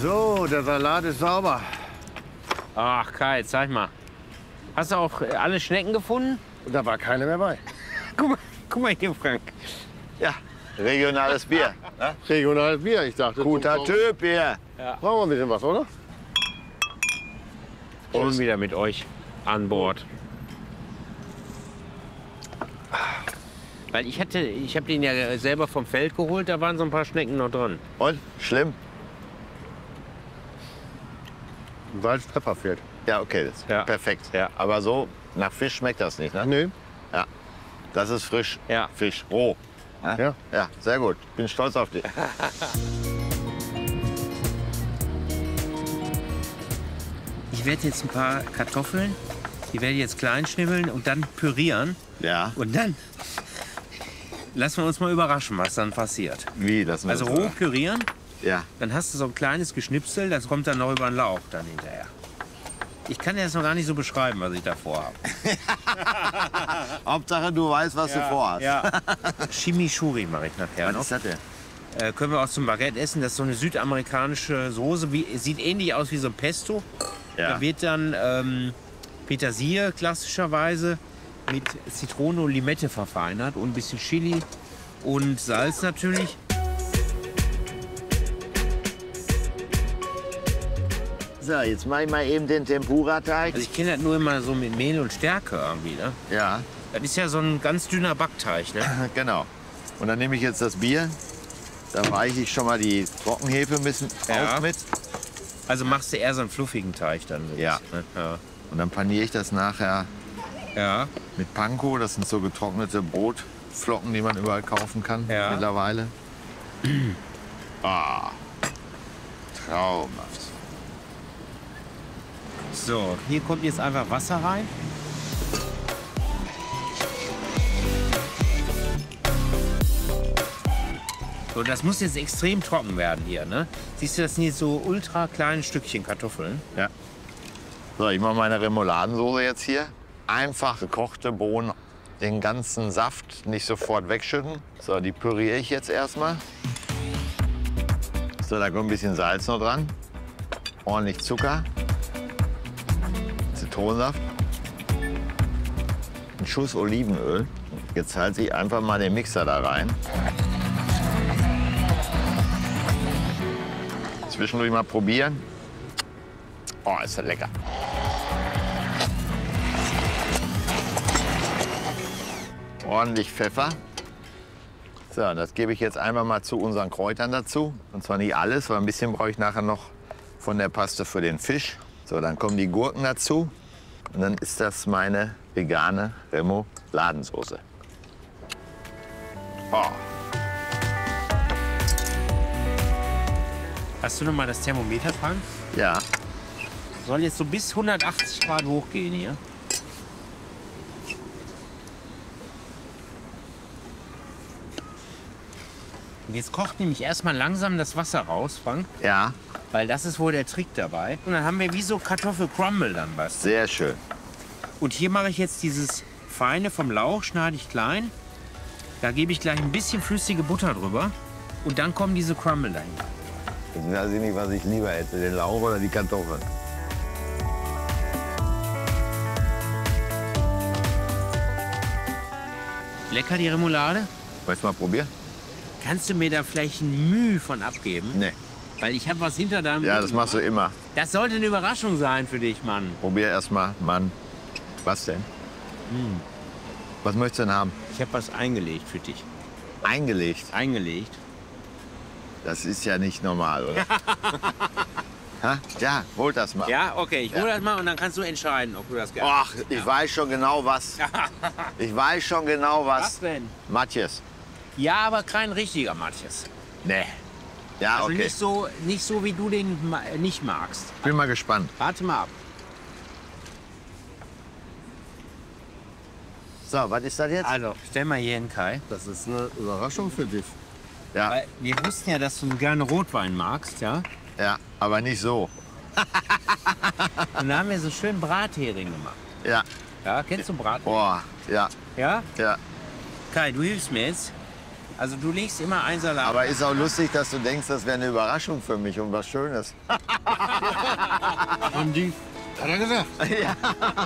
So, der Salat ist sauber. Ach, Kai, zeig mal. Hast du auch alle Schnecken gefunden? Und da war keiner mehr bei. Guck mal hier, Frank. Ja, regionales Bier. Ne? Regionales Bier, ich dachte. Guter Typ hier. Brauchen wir ein bisschen was, oder? Und wieder mit euch an Bord. Weil ich habe den ja selber vom Feld geholt, da waren so ein paar Schnecken noch drin. Und? Schlimm? Salz, Pfeffer fehlt. Ja, okay, das ist Ja. perfekt. Ja. Aber so nach Fisch schmeckt das nicht, ne? Nee. Ja. Das ist frisch. Ja. Fisch, roh. Ja. Ja, sehr gut. Bin stolz auf dich. Ich werde jetzt ein paar Kartoffeln, die werde ich jetzt klein schnibbeln und dann pürieren. Ja. Und dann lassen wir uns mal überraschen, was dann passiert. Wie? Das Also roh pürieren, Ja. dann hast du so ein kleines Geschnipsel, das kommt dann noch über den Lauch dann hinterher. Ich kann dir das noch gar nicht so beschreiben, was ich da vorhabe. Hauptsache, du weißt, was du vorhast. Ja. Chimichurri mache ich nachher Was noch. ist das denn? Können wir auch zum Baguette essen. Das ist so eine südamerikanische Soße. Sieht ähnlich aus wie so ein Pesto. Ja. Da wird dann Petersilie klassischerweise mit Zitrone und Limette verfeinert und ein bisschen Chili und Salz natürlich. So, jetzt mache ich mal eben den Tempura-Teig. Also ich kenne das nur immer so mit Mehl und Stärke irgendwie. Ne? Ja, Das ist ja so ein ganz dünner Backteig. Ne? genau. Und dann nehme ich jetzt das Bier. Da weiche ich schon mal die Trockenhefe ein bisschen Ja. auf mit. Also machst du eher so einen fluffigen Teig dann. so Ja. Ne? Ja. Und dann paniere ich das nachher Ja. mit Panko. Das sind so getrocknete Brotflocken, die man überall kaufen kann Ja. mittlerweile. Ah, traumhaft. So, hier kommt jetzt einfach Wasser rein. So, das muss jetzt extrem trocken werden hier, ne? Siehst du, das sind jetzt so ultra kleine Stückchen Kartoffeln. Ja. So, ich mache meine Remouladensoße jetzt hier. Einfach gekochte Bohnen, den ganzen Saft nicht sofort wegschütten. So, die püriere ich jetzt erstmal. So, da kommt ein bisschen Salz noch dran. Ordentlich Zucker. Zitronensaft. Ein Schuss Olivenöl. Jetzt halte ich einfach mal den Mixer da rein. Zwischendurch mal probieren. Oh, ist das lecker. Ordentlich Pfeffer. So, das gebe ich jetzt einfach mal zu unseren Kräutern dazu. Und zwar nicht alles, weil ein bisschen brauche ich nachher noch von der Paste für den Fisch. So, dann kommen die Gurken dazu. Und dann ist das meine vegane Remouladensoße. Oh. Hast du noch mal das Thermometer dran? Ja, Soll jetzt so bis 180 Grad hochgehen hier. Und jetzt kocht nämlich erstmal langsam das Wasser raus, Frank, ja, weil das ist wohl der Trick dabei. Und dann haben wir wie so Kartoffelcrumble dann was. sehr schön. Und hier mache ich jetzt dieses Feine vom Lauch, schneide ich klein. Da gebe ich gleich ein bisschen flüssige Butter drüber. Und dann kommen diese Crumble dahin. Jetzt weiß ich nicht, was ich lieber hätte, den Lauch oder die Kartoffeln. Lecker die Remoulade? Willst du mal probieren? Kannst du mir da vielleicht ein Mühe von abgeben? Nee. Weil ich habe was hinter deinem Ja, Rücken das machst du gemacht. immer. Das sollte eine Überraschung sein für dich, Mann. Probier erst mal, Mann. Was denn? Was möchtest du denn haben? Ich habe was eingelegt für dich. Eingelegt. Eingelegt. Das ist ja nicht normal, oder? Ha? Ja, hol das mal. Ja, okay, ich hole das mal und dann kannst du entscheiden, ob du das gerne Ach, ich weiß schon genau was. Ich weiß schon genau Was was. denn? Matjes. Ja, aber kein richtiger Matthias. Nee. Ja, Also okay. nicht so, wie du den nicht magst. Bin mal gespannt. Warte mal ab. So, was ist das jetzt? Also, stell mal hier hin, Kai. Das ist eine Überraschung für dich. Ja, Weil wir wussten ja, dass du gerne Rotwein magst, ja? ja, aber nicht so. Und da haben wir so schön Brathering gemacht. Ja, Ja, kennst du Brathering? boah, ja, Ja? ja. Kai, du hilfst mir jetzt. Also du legst immer ein Salat. Aber ist auch lustig, dass du denkst, das wäre eine Überraschung für mich und was Schönes. Haben die? Hat er gesagt.